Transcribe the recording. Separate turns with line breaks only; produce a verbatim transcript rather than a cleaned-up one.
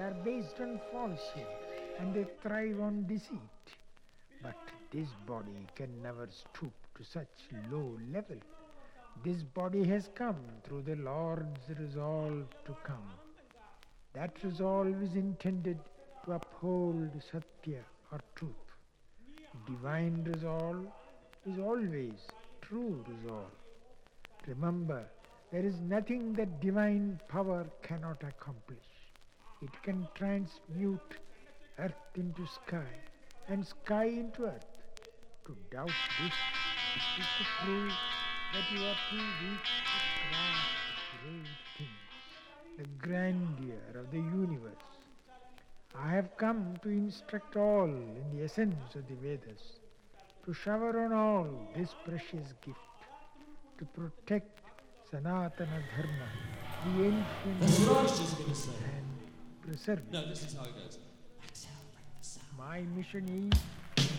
are based on falsehood and they thrive on deceit. But this body can never stoop to such low level. This body has come through the Lord's resolve to come. That resolve is intended to uphold Satya or truth. Divine resolve is always true resolve. Remember, there is nothing that divine power cannot accomplish. It can transmute earth into sky and sky into earth. To doubt this is to prove that you are too weak to grasp great things, the grandeur of the universe. I have come to instruct all in the essence of the Vedas, to shower on all this precious gift, to protect Sanatana Dharma, the ancient
That's what I was just going to say.
and preserve it.
No, this is how it goes.
My mission is